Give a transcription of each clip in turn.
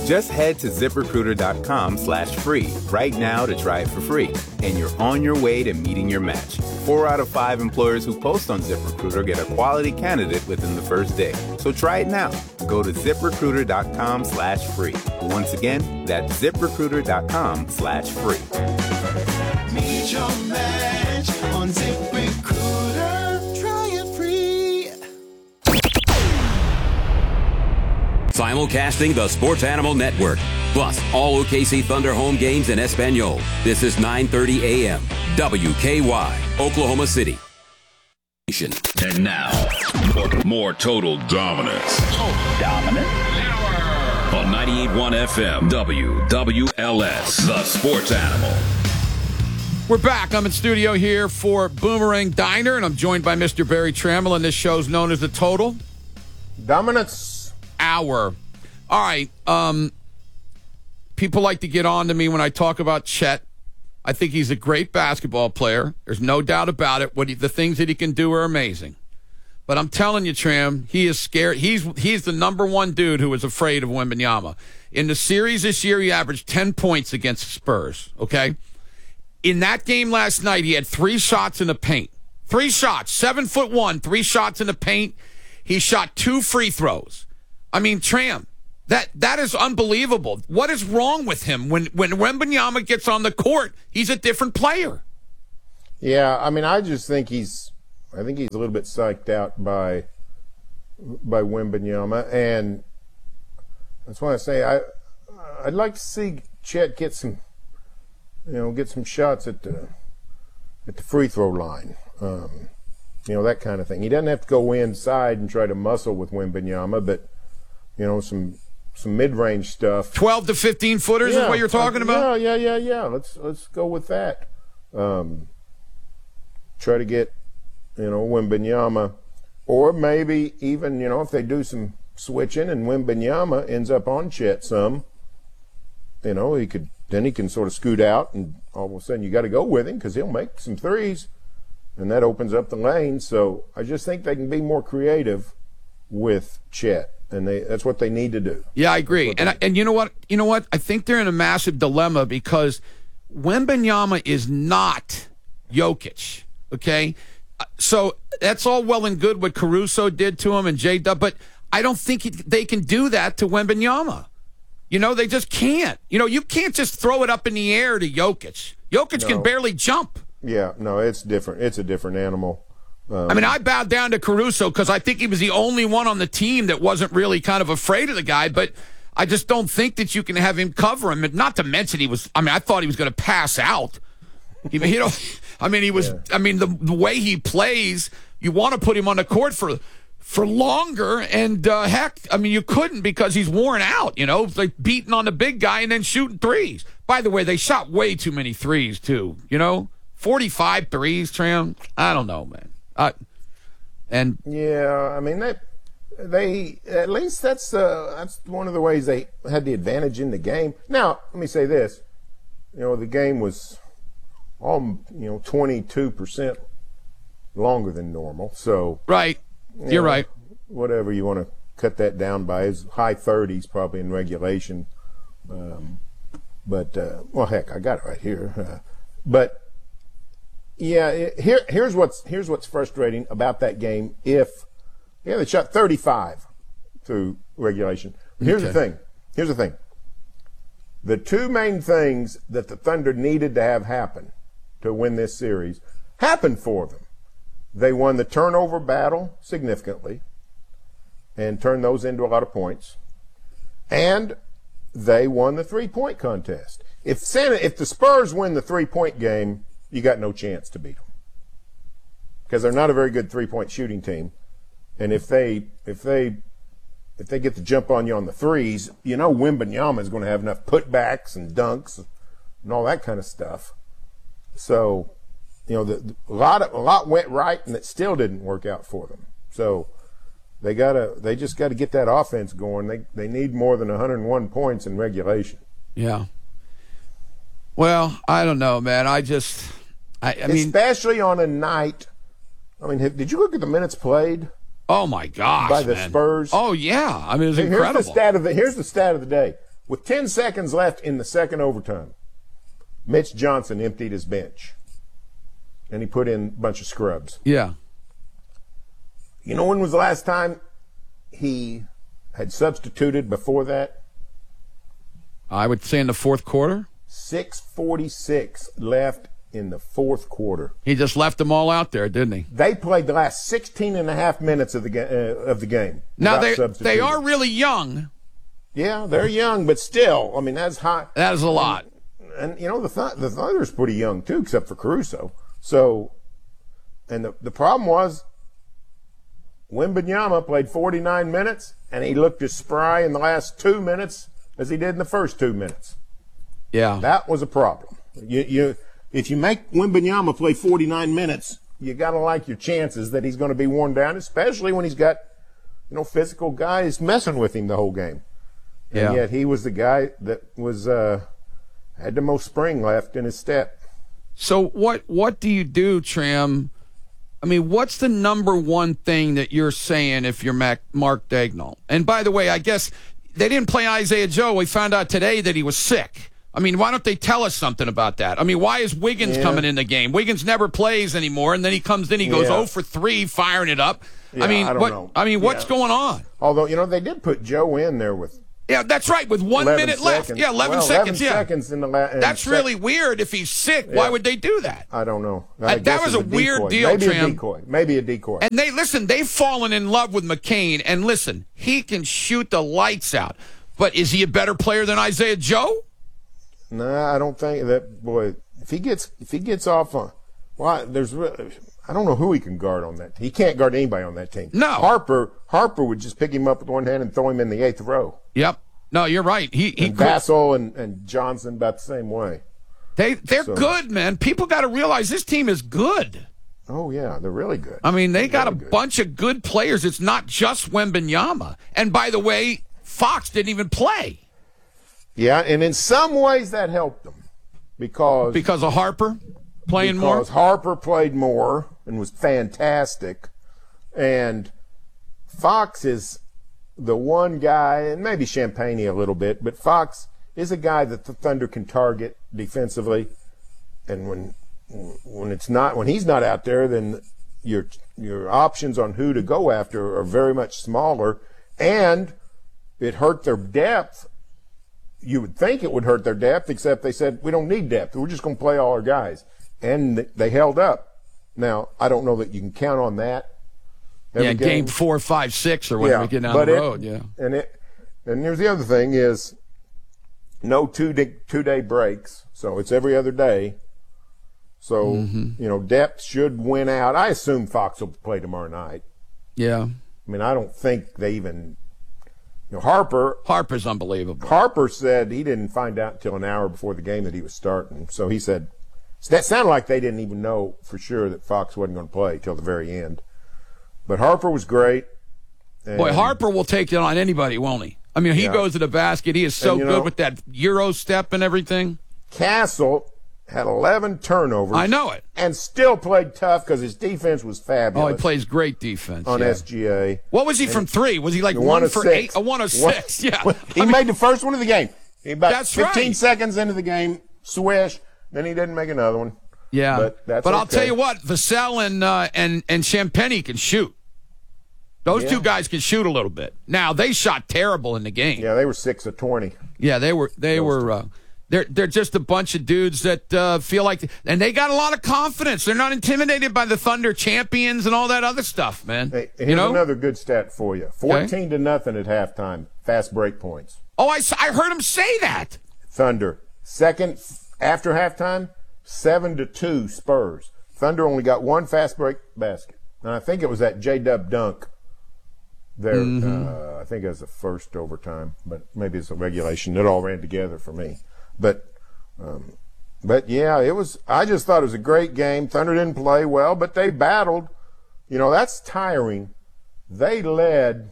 Just head to ZipRecruiter.com/free right now to try it for free. And you're on your way to meeting your match. 4 out of 5 employers who post on ZipRecruiter get a quality candidate within the first day. So try it now. Go to ZipRecruiter.com/free. Once again, that's ZipRecruiter.com/free. Meet your match on ZipRecruiter. Try it free. Simulcasting the Sports Animal Network, plus all OKC Thunder home games in Espanol. This is 9:30 a.m. WKY, Oklahoma City. And now, more Total Dominance. On 98.1 FM, WWLS, the Sports Animal. We're back. I'm in studio here for Boomerang Diner, and I'm joined by Mr. Barry Trammell, and this show's known as the Total Dominance Hour. All right. People like to get on to me when I talk about Chet. I think he's a great basketball player. There's no doubt about it. The things that he can do are amazing. But I'm telling you, Tram, he is scared. He's the number one dude who is afraid of Wembanyama. In the series this year, he averaged 10 points against the Spurs, okay? In that game last night, he had 3 shots in the paint. 3 shots, 7'1", 3 shots in the paint. He shot 2 free throws. I mean, Tram, that is unbelievable. What is wrong with him? When Wembanyama gets on the court, he's a different player. Yeah, I mean, I just think he's a little bit psyched out by Wembanyama, and that's why I say I'd like to see Chet get some shots at the free throw line. That kind of thing. He doesn't have to go inside and try to muscle with Wembanyama, but some mid-range stuff. 12 to 15 footers is what you're talking about? Yeah. Let's go with that. Try to get, Wembanyama, or maybe even, if they do some switching and Wembanyama ends up on Chet some, he can sort of scoot out, and all of a sudden you got to go with him because he'll make some threes, and that opens up the lane. So I just think they can be more creative with Chet. And that's what they need to do. Yeah, I agree. And you know what? I think they're in a massive dilemma because Wembanyama is not Jokic, okay? So that's all well and good what Caruso did to him and J-Dub, but I don't think they can do that to Wembanyama. They just can't. You can't just throw it up in the air to Jokic. Jokic can barely jump. Yeah, no, it's different. It's a different animal. I bowed down to Caruso because I think he was the only one on the team that wasn't really kind of afraid of the guy, but I just don't think that you can have him cover him. And not to mention I thought he was going to pass out. The way he plays, you want to put him on the court for longer, and you couldn't because he's worn out, like beating on the big guy and then shooting threes. By the way, they shot way too many threes too, 45 threes, Tram. I don't know, man. At least that's one of the ways they had the advantage in the game. Now, let me say this: the game was 22% longer than normal. So right, you're right. Whatever you want to cut that down by is high 30s probably in regulation. Heck, I got it right here. Yeah, here's what's frustrating about that game. They shot 35 through regulation. Here's the thing. The 2 main things that the Thunder needed to have happen to win this series happened for them. They won the turnover battle significantly and turned those into a lot of points. And they won the 3-point contest. If the Spurs win the 3-point game, you got no chance to beat them because they're not a very good 3-point shooting team. And if they get the jump on you on the threes, Wembanyama is going to have enough putbacks and dunks and all that kind of stuff. So, a lot went right, and it still didn't work out for them. So they just got to get that offense going. They need more than 101 points in regulation. Yeah. Well, I don't know, man. I mean, especially on a night. Did you look at the minutes played? Oh my gosh, by the Spurs. Oh yeah, it was incredible. Here's the stat of the day: With 10 seconds left in the second overtime, Mitch Johnson emptied his bench. And he put in a bunch of scrubs. Yeah. You know when was the last time he had substituted before that? I would say in the fourth quarter. 6:46 left in the fourth quarter. He just left them all out there, didn't he? They played the last 16 and a half minutes of the game. Now, without they are substituting. really young. Yeah, they're young, but still, I mean, that's high. That is a lot. And you know, the Thunder's pretty young, too, except for Caruso. So, and the problem was, Wembanyama played 49 minutes, and he looked as spry in the last 2 minutes as he did in the first 2 minutes. Yeah. That was a problem. If you make Wembanyama play 49 minutes, you got to like your chances that he's going to be worn down, especially when he's got, physical guys messing with him the whole game. And yet he was the guy that was had the most spring left in his step. So what do you do, Tram? I mean, what's the number one thing that you're saying if you're Mark Daigneault? And by the way, I guess they didn't play Isaiah Joe. We found out today that he was sick. I mean, why don't they tell us something about that? I mean, why is Wiggins coming in the game? Wiggins never plays anymore, and then he comes in, he goes 0 for 3, firing it up. Yeah, I mean, I don't know. I mean, what's going on? Although, they did put Joe in there with. Yeah, that's right, with 1 minute left. Yeah, 11 seconds. 11 seconds in the that's really weird. If he's sick, why would they do that? I don't know. That was a weird deal, Maybe Tram. a decoy. Maybe a decoy. And they've fallen in love with McCain. And listen, he can shoot the lights out. But is he a better player than Isaiah Joe? No, I don't think that. Boy, if he gets off on, I don't know who he can guard on that. He can't guard anybody on that team. No, Harper would just pick him up with one hand and throw him in the 8th row. Yep. No, you're right. He Vassell and Johnson about the same way. They're good, man. People got to realize this team is good. Oh yeah, they're really good. I mean, they got a bunch of good players. It's not just Wembanyama. And by the way, Fox didn't even play. Yeah, and in some ways that helped them because of Harper playing more. Because Harper played more and was fantastic, and Fox is the one guy, and maybe Champagne a little bit, but Fox is a guy that the Thunder can target defensively, and when he's not out there, then your options on who to go after are very much smaller, and it hurt their depth. You would think it would hurt their depth, except they said, we don't need depth. We're just going to play all our guys. And they held up. Now, I don't know that you can count on that. Game 4, 5, 6 or whatever, get down the road. And here's the other thing is no two-day breaks. So it's every other day. So, depth should win out. I assume Fox will play tomorrow night. Yeah. I mean, I don't think they even Harper's unbelievable. Harper said he didn't find out until an hour before the game that he was starting. So he said that sounded like they didn't even know for sure that Fox wasn't going to play till the very end. But Harper was great. Boy, Harper will take it on anybody, won't he? I mean, he goes to the basket. He is so good with that Euro step and everything. Castle had 11 turnovers. I know it. And still played tough because his defense was fabulous. Oh, he plays great defense. On SGA. What was he from 3? Was he like 1 for 8? A 1 of 6, yeah. He made the first one of the game. That's 15 seconds into the game, swish, then he didn't make another one. Yeah. But I'll tell you what, Vassell and Champagne can shoot. Those two guys can shoot a little bit. Now, they shot terrible in the game. Yeah, they were 6 of 20. Yeah, they were they're just a bunch of dudes that feel like, and they got a lot of confidence. They're not intimidated by the Thunder champions and all that other stuff, man. Hey, here's another good stat for you. 14 to nothing at halftime. Fast break points. Oh, I heard him say that. Thunder. Second after halftime, 7-2 Spurs. Thunder only got one fast break basket. And I think it was that J-Dub dunk there. I think it was the first overtime, but maybe it's a regulation. It all ran together for me. But yeah, it was. I just thought it was a great game. Thunder didn't play well, but they battled. That's tiring. They led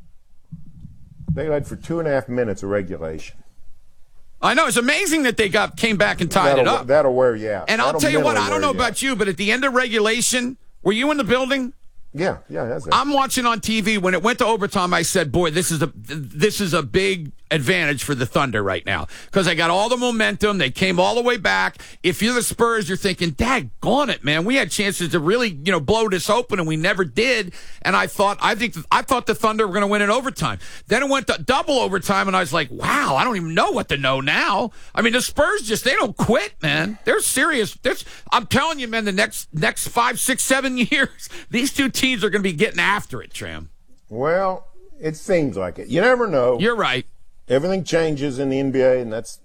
for 2.5 minutes of regulation. I know. It's amazing that they came back and tied it up. That'll wear you out. And I'll tell you what, I don't know about you, but at the end of regulation, were you in the building? Yeah, that's it. I'm watching on TV. When it went to overtime, I said, boy, this is a big advantage for the Thunder right now because they got all the momentum. They came all the way back. If you're the Spurs, you're thinking, daggone it, man. We had chances to really, blow this open, and we never did. And I thought the Thunder were going to win in overtime. Then it went to double overtime, and I was like, wow, I don't even know what to know now. I mean, the Spurs they don't quit, man. They're serious. I'm telling you, man, the next 5, 6, 7 years, these two teams are going to be getting after it, Tram. Well, it seems like it. You never know. You're right. Everything changes in the NBA, and that's,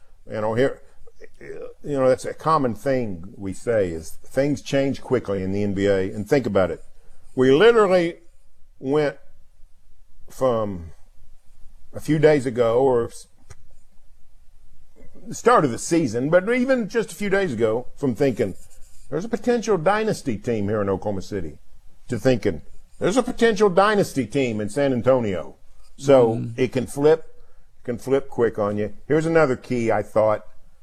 that's a common thing we say is things change quickly in the NBA. And think about it. We literally went from a few days ago or the start of the season, but even just a few days ago, from thinking there's a potential dynasty team here in Oklahoma City to thinking there's a potential dynasty team in San Antonio. So it can flip quick on you. Here's another key I thought.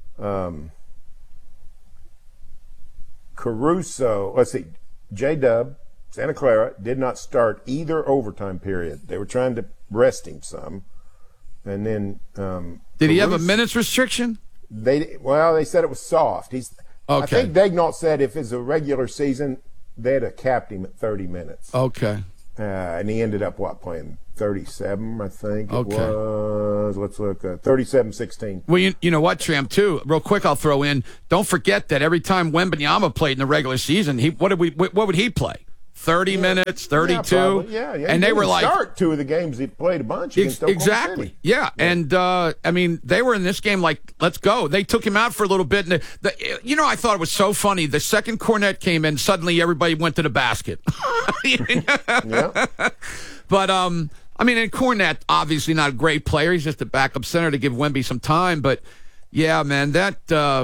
Caruso, let's see, J-Dub, Santa Clara, did not start either overtime period. They were trying to rest him some. And then did he have a minutes restriction? They said it was soft. Okay. I think Daignault said if it's a regular season, they'd have capped him at 30 minutes. Okay. And he ended up, playing 37, I think it Okay. was. Let's look, 37-16. Well, you know what, Tram, too? Real quick, I'll throw in, don't forget that every time Wembanyama played in the regular season, what would he play? 30 minutes, 32? Yeah. And they were like... start two of the games he played a bunch against Oklahoma Exactly. City. Yeah. And, they were in this game like, let's go. They took him out for a little bit. And I thought it was so funny. The second Cornet came in, suddenly everybody went to the basket. Yeah. But, and Cornet, obviously not a great player. He's just a backup center to give Wemby some time. But, yeah, man, that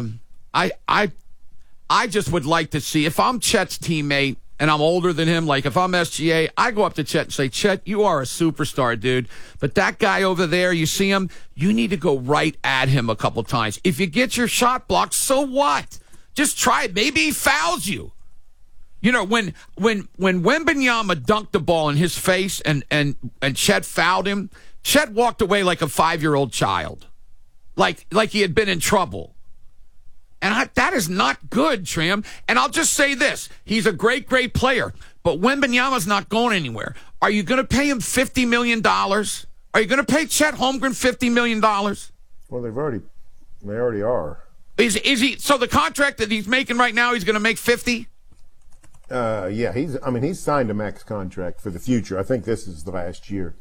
I just would like to see, if I'm Chet's teammate, and I'm older than him, like if I'm SGA, I go up to Chet and say, Chet, you are a superstar, dude. But that guy over there, you see him, you need to go right at him a couple times. If you get your shot blocked, so what? Just try it. Maybe he fouls you. When Wembanyama dunked the ball in his face and Chet fouled him, Chet walked away like a 5-year-old child. Like he had been in trouble. And that is not good, Tram. And I'll just say this. He's a great, great player. But Wembanyama's not going anywhere. Are you going to pay him $50 million? Are you going to pay Chet Holmgren $50 million? Well, they already are. Is he? So the contract that he's making right now, he's going to make 50? Yeah, he's signed a max contract for the future. I think this is the last year.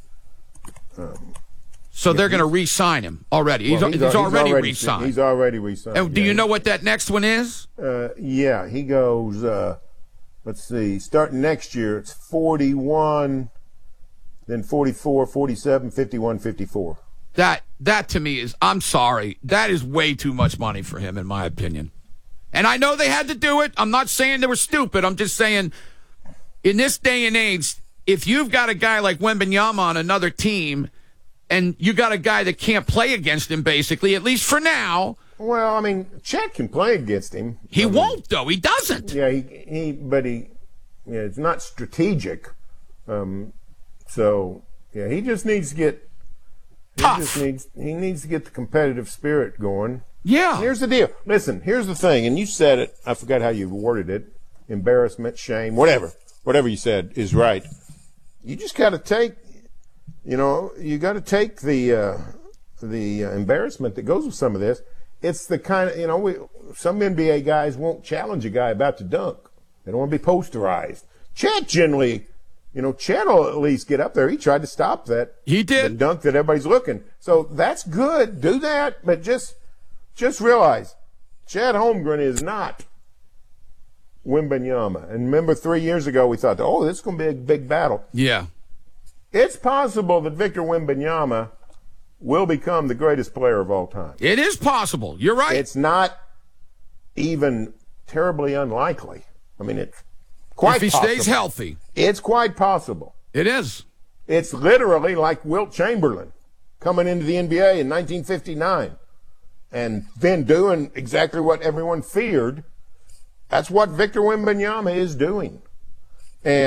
So they're going to re-sign him already. He's already re-signed. He's already re-signed. And do you know what that next one is? Yeah, he goes, let's see, starting next year, it's 41, then 44, 47, 51, 54. That to me is, I'm sorry, that is way too much money for him, in my opinion. And I know they had to do it. I'm not saying they were stupid. I'm just saying, in this day and age, if you've got a guy like Wembanyama on another team, and you got a guy that can't play against him, basically, at least for now. Well, Chet can play against him. He won't, though. He doesn't. Yeah, it's not strategic. So, yeah, he just needs to get tough. He needs to get the competitive spirit going. Yeah. And here's the deal. Listen, here's the thing, and you said it. I forgot how you worded it. Embarrassment, shame, whatever you said is right. You just got to take. You got to take the embarrassment that goes with some of this. It's the kind of, some NBA guys won't challenge a guy about to dunk. They don't want to be posterized. Chet generally, Chet will at least get up there. He tried to stop that. He did. The dunk that everybody's looking. So that's good. Do that, but just realize, Chet Holmgren is not Wembanyama. And remember 3 years ago we thought, this is going to be a big battle. Yeah. It's possible that Victor Wembanyama will become the greatest player of all time. It is possible. You're right. It's not even terribly unlikely. It's quite possible. If he stays healthy. It's quite possible. It is. It's literally like Wilt Chamberlain coming into the NBA in 1959 and then doing exactly what everyone feared. That's what Victor Wembanyama is doing. And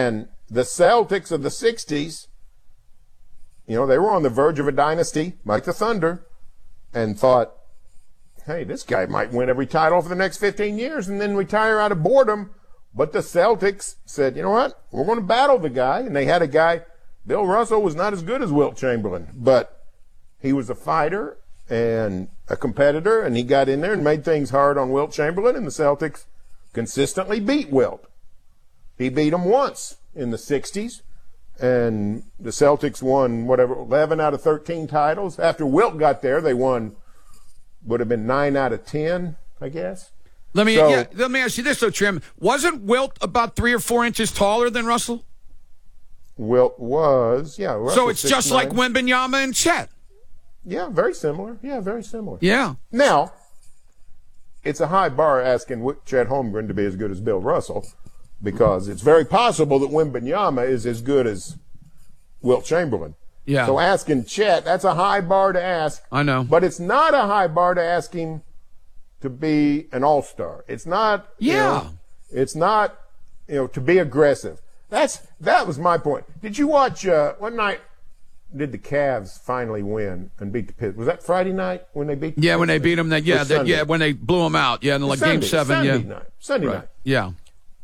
the Celtics of the 60s, you know, they were on the verge of a dynasty, like the Thunder, and thought, hey, this guy might win every title for the next 15 years and then retire out of boredom. But the Celtics said, you know what, we're going to battle the guy. And they had a guy, Bill Russell was not as good as Wilt Chamberlain, but he was a fighter and a competitor, and he got in there and made things hard on Wilt Chamberlain, and the Celtics consistently beat Wilt. He beat him once in the 60s, and the Celtics won, 11 out of 13 titles. After Wilt got there, they won, would have been 9 out of 10, I guess. Let me ask you this, though, Trim. Wasn't Wilt about 3 or 4 inches taller than Russell? Wilt was, yeah. Russell so it's just like Wembanyama and Chet. Yeah, very similar. Yeah, very similar. Yeah. Now, it's a high bar asking Chet Holmgren to be as good as Bill Russell, because it's very possible that Wembanyama is as good as Wilt Chamberlain. Yeah. So asking Chet, that's a high bar to ask. I know. But it's not a high bar to ask him to be an all-star. It's not. Yeah. It's not, to be aggressive. That was my point. Did you watch, one night, did the Cavs finally win and beat the Pistons? Was that Friday night when they beat the Pistons? When they beat them. When they blew them out. Yeah, in Game 7. Sunday night. Yeah.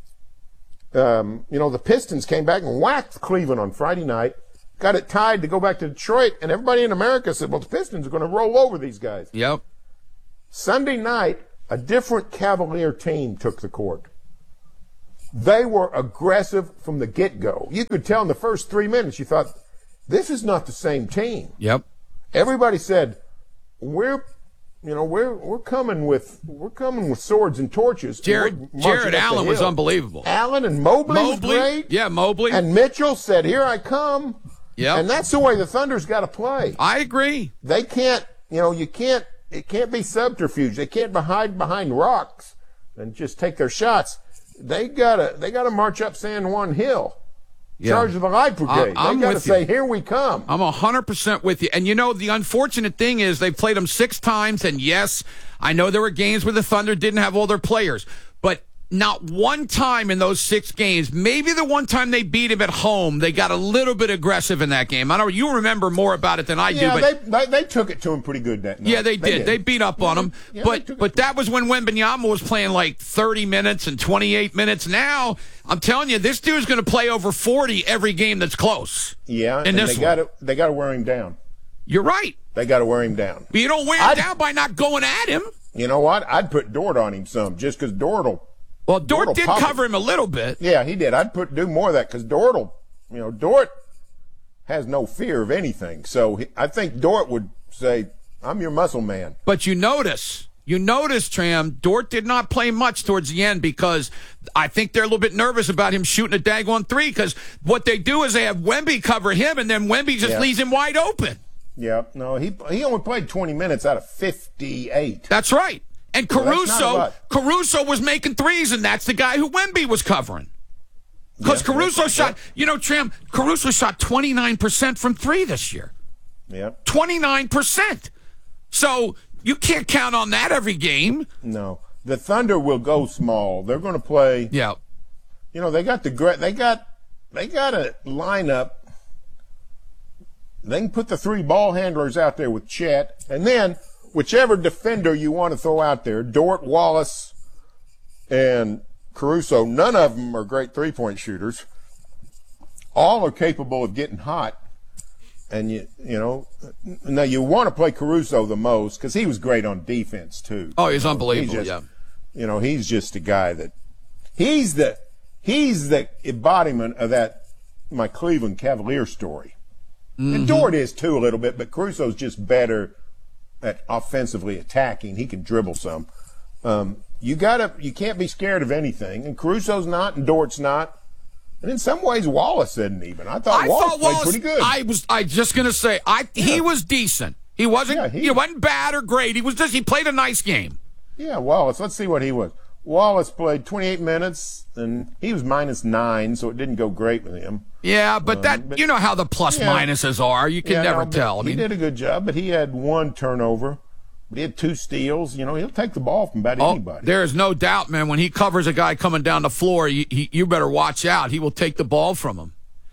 The Pistons came back and whacked Cleveland on Friday night, got it tied to go back to Detroit, and everybody in America said, well, the Pistons are going to roll over these guys. Yep. Sunday night, a different Cavalier team took the court. They were aggressive from the get-go. You could tell in the first 3 minutes, you thought, this is not the same team. Yep. Everybody said, we're coming with swords and torches. Jared Allen was unbelievable. Allen and Mobley was great. Yeah, Mobley. And Mitchell said, here I come. Yeah. And that's the way the Thunder's got to play. I agree. They can't, it can't be subterfuge. They can't hide behind rocks and just take their shots. They gotta march up San Juan Hill. Yeah. Charge of the Light Brigade. I'm they got to with say, you. here we come. I'm 100% with you. And, the unfortunate thing is they've played them 6 times, and, yes, I know there were games where the Thunder didn't have all their players, but not one time in those 6 games, maybe the one time they beat him at home, they got a little bit aggressive in that game. I know you remember more about it than I do. But they took it to him pretty good that night. Yeah, they did. They beat up on him. Yeah, but that was when Wembanyama was playing like 30 minutes and 28 minutes. Now, I'm telling you, this dude's going to play over 40 every game that's close. Yeah, and they got to wear him down. You're right. They got to wear him down. But you don't wear him down by not going at him. You know what? I'd put Dort on him some, just because Dort will. Well, Dort did cover him a little bit. Yeah, he did. I'd do more of that because Dort has no fear of anything. So I think Dort would say, I'm your muscle man. But you notice, Tram, Dort did not play much towards the end because I think they're a little bit nervous about him shooting a daggone 3 because what they do is they have Wemby cover him and then Wemby just leaves him wide open. Yeah, no, he only played 20 minutes out of 58. That's right. And Caruso was making 3s, and that's the guy who Wemby was covering. Because Caruso shot, Tram, Caruso shot 29% from 3 this year. Yeah. 29%. So you can't count on that every game. No. The Thunder will go small. They're going to play. Yeah. They got a lineup. They can put the 3 ball handlers out there with Chet, and then whichever defender you want to throw out there, Dort, Wallace, and Caruso, none of them are great three-point shooters. All are capable of getting hot. And, now you want to play Caruso the most because he was great on defense, too. Oh, he's unbelievable, He's just a guy that he's the embodiment of my Cleveland Cavalier story. Mm-hmm. And Dort is, too, a little bit, but Caruso's just better at offensively attacking. He can dribble some. You can't be scared of anything, and Caruso's not, and Dort's not. And in some ways, Wallace isn't even. I thought Wallace played pretty good. I just gonna say he was decent. He wasn't. He wasn't bad or great. He played a nice game. Yeah, Wallace. Let's see what he was. Wallace played 28 minutes, and he was -9, so it didn't go great with him. Yeah, but you know how the plus-minuses are. You can never tell. He did a good job, but he had 1 turnover. But he had 2 steals. He'll take the ball from about anybody. There is no doubt, man. When he covers a guy coming down the floor, you better watch out. He will take the ball from him.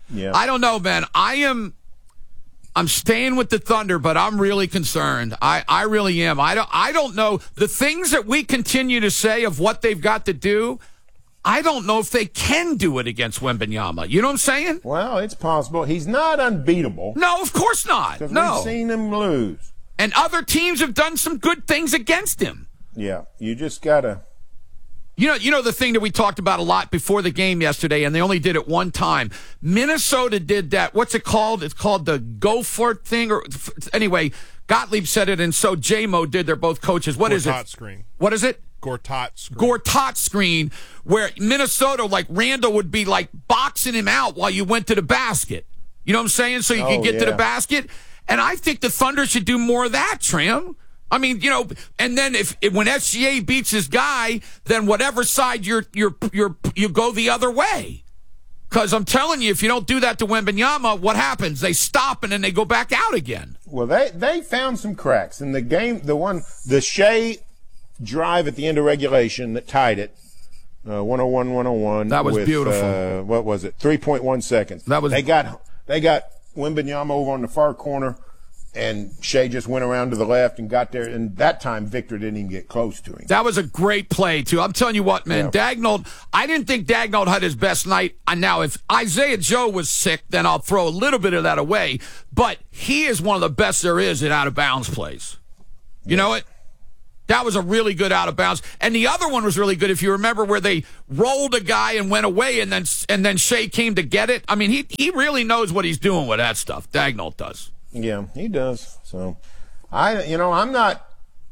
Yeah. I don't know, man. I'm staying with the Thunder, but I'm really concerned. I really am. I don't know. The things that we continue to say of what they've got to do, I don't know if they can do it against Wembanyama. You know what I'm saying? Well, it's possible. He's not unbeatable. No, of course not. Because No. we've seen him lose. And other teams have done some good things against him. Yeah, you just got to. You know the thing that we talked about a lot before the game yesterday, and they only did it one time. Minnesota did that. What's it called? It's called the go for it thing. Or anyway, Gottlieb said it, and so J-Mo did. They're both coaches. What is it? Gortat screen. What is it? Gortat screen. Gortat screen, where Minnesota, like Randall, would be like boxing him out while you went to the basket. You know what I'm saying? So you could get to the basket. And I think the Thunder should do more of that, Tram. I mean, you know, and then if when SGA beats his guy, then whatever side you go the other way. Because I'm telling you, if you don't do that to Wembanyama, what happens? They stop and then they go back out again. Well, they found some cracks in the game. The Shea drive at the end of regulation that tied it, 101-101. That was with, beautiful. What was it? 3.1 seconds. That was. They got Wembanyama over on the far corner, and Shea just went around to the left and got there. And that time, Victor didn't even get close to him. That was a great play, too. I'm telling you what, man. Yeah. Daigneault, I didn't think Daigneault had his best night. Now, if Isaiah Joe was sick, then I'll throw a little bit of that away. But he is one of the best there is at out-of-bounds plays. You know it? That was a really good out-of-bounds. And the other one was really good, if you remember, where they rolled a guy and went away, and then Shea came to get it. I mean, he really knows what he's doing with that stuff. Daigneault does. Yeah, he does. So, I'm not.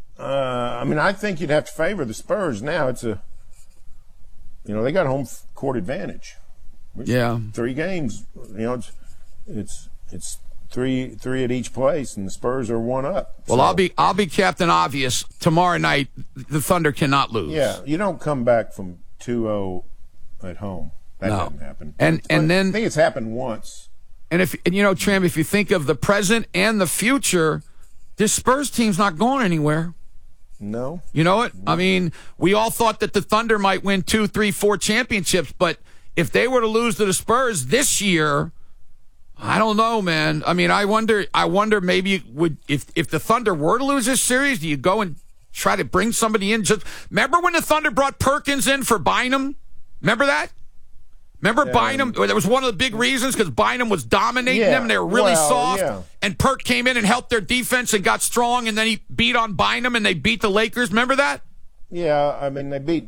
I think you'd have to favor the Spurs now. They got home court advantage. Yeah. 3 games. It's three at each place, and the Spurs are 1 up. Well, so, I'll be Captain Obvious tomorrow night. The Thunder cannot lose. Yeah, you don't come back from 2-0 at home. That doesn't happen. And then I think it's happened once. And Tram, if you think of the present and the future, this Spurs team's not going anywhere. No. You know it? I mean, we all thought that the Thunder might win 2, 3, 4 championships, but if they were to lose to the Spurs this year, I don't know, man. I mean, I wonder maybe if the Thunder were to lose this series, do you go and try to bring somebody in? Just remember when the Thunder brought Perkins in for Bynum? Remember that? Remember Bynum? That was one of the big reasons, because Bynum was dominating them, and they were really soft. Yeah. And Perk came in and helped their defense and got strong, and then he beat on Bynum, and they beat the Lakers. Remember that? Yeah, I mean,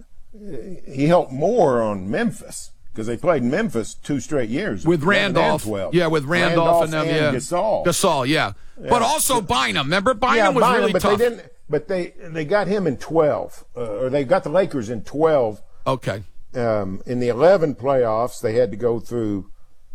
he helped more on Memphis, because they played Memphis 2 straight years. With Randolph. Yeah, with Randolph and them, Gasol. Gasol, yeah. But also Bynum. Remember, Bynum was really tough. They got him in 12, or they got the Lakers in 12. Okay. In the 11 playoffs, they had to go through,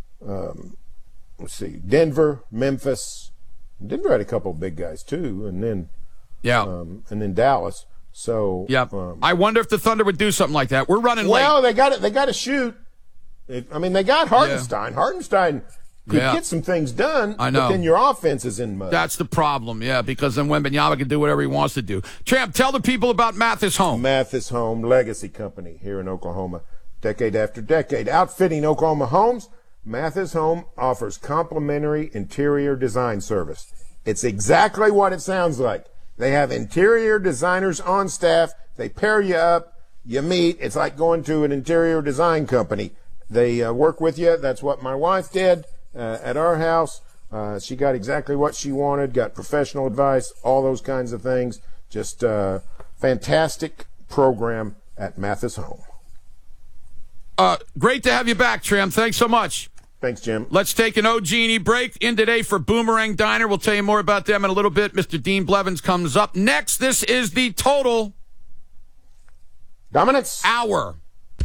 Denver, Memphis. Denver had a couple of big guys too, and then Dallas. So I wonder if the Thunder would do something like that. We're running late. Well, they got to shoot. They got Hartenstein. Yeah. Hartenstein could get some things done. I know. But then your offense is in mud. That's the problem, because then Wembanyama can do whatever he wants to do. Tramp, tell the people about Mathis Home. Mathis Home Legacy Company here in Oklahoma. Decade after decade, outfitting Oklahoma homes, Mathis Home offers complimentary interior design service. It's exactly what it sounds like. They have interior designers on staff. They pair you up. You meet. It's like going to an interior design company. They work with you. That's what my wife did at our house. She got exactly what she wanted, got professional advice, all those kinds of things. Just a fantastic program at Mathis Home. Great to have you back, Tram. Thanks so much. Thanks, Jim. Let's take an OG&E break. In today for Boomerang Diner. We'll tell you more about them in a little bit. Mr. Dean Blevins comes up next. This is the Total Dominance Hour.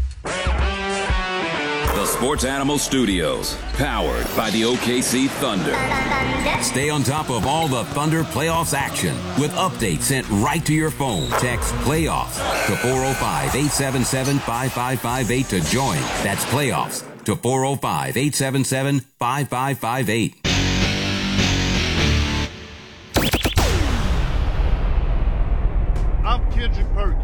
The Sports Animal Studios, powered by the OKC Thunder. Stay on top of all the Thunder playoffs action with updates sent right to your phone. Text playoffs to 405-877-5558 to join. That's playoffs to 405-877-5558. I'm Kendrick Perkins.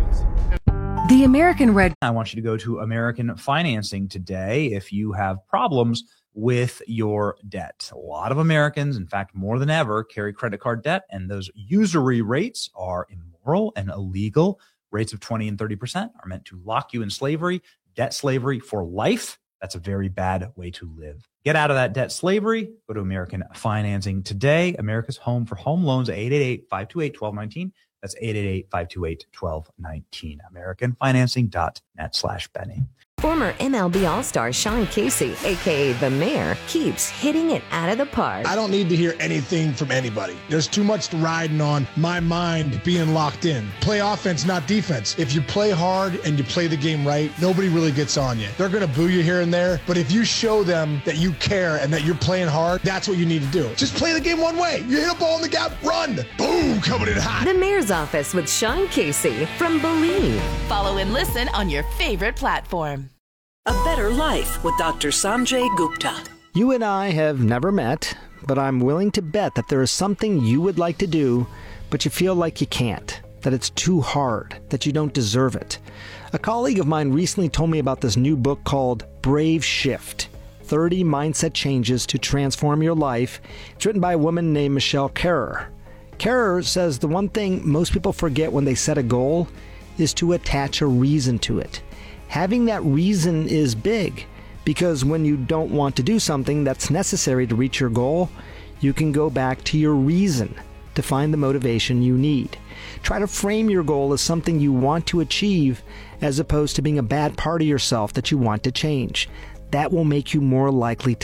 The American Red. I want you to go to American Financing today. If you have problems with your debt. A lot of Americans, in fact, more than ever, carry credit card debt, and those usury rates are immoral and illegal. Rates of 20 and 30% are meant to lock you in slavery, debt slavery for life. That's a very bad way to live. Get out of that debt slavery. Go to American Financing today. America's home for home loans, 888-528-1219. That's 888-528-1219. AmericanFinancing.net/Benny. Former MLB All-Star Sean Casey, a.k.a. The Mayor, keeps hitting it out of the park. I don't need to hear anything from anybody. There's too much riding on my mind being locked in. Play offense, not defense. If you play hard and you play the game right, nobody really gets on you. They're going to boo you here and there, but if you show them that you care and that you're playing hard, that's what you need to do. Just play the game one way. You hit a ball in the gap, run. Boom, coming in hot. The Mayor's Office with Sean Casey from Believe. Follow and listen on your favorite platform. A Better Life with Dr. Sanjay Gupta. You and I have never met, but I'm willing to bet that there is something you would like to do, but you feel like you can't, that it's too hard, that you don't deserve it. A colleague of mine recently told me about this new book called Brave Shift, 30 Mindset Changes to Transform Your Life. It's written by a woman named Michelle Kerrer. Kerrer says the one thing most people forget when they set a goal is to attach a reason to it. Having that reason is big, because when you don't want to do something that's necessary to reach your goal, you can go back to your reason to find the motivation you need. Try to frame your goal as something you want to achieve, as opposed to being a bad part of yourself that you want to change. That will make you more likely to